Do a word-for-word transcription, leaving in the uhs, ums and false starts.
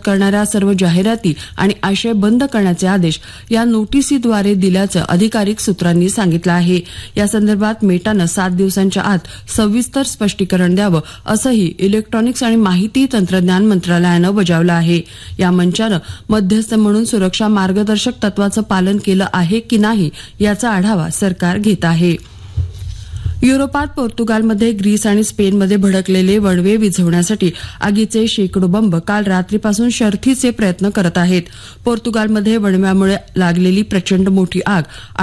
करणाऱ्या सर्व जाहिराती आणि आशय बंद करण्याचे आदेश या नोटिसीद्वारे दिल्याचं अधिकारिक सूत्रांनी सांगितलं आहे. या संदर्भात मेटानं सात दिवसांच्या आत सविस्तर स्पष्टीकरण द्यावं असंही इलेक्ट्रॉनिक्स आणि माहिती तंत्रज्ञान मंत्रालयानं बजावलं आहे. या मंचानं मध्यस्थ म्हणून सुरक्षा मार्गदर्शक तत्वाचं पालन केलं आहे की नाही याचा आढावा सरकार घेत आहे. युरोपात पोर्तुगालमध्ये ग्रीस आणि स्पेनमध्ये भडकलेले वणवे विझवण्यासाठी आगीचे शेकडो बंब काल रात्रीपासून शर्थीचे प्रयत्न करत आहेत. पोर्तुगालमध्ये वणव्यामुळे लागलेली प्रचंड मोठी आग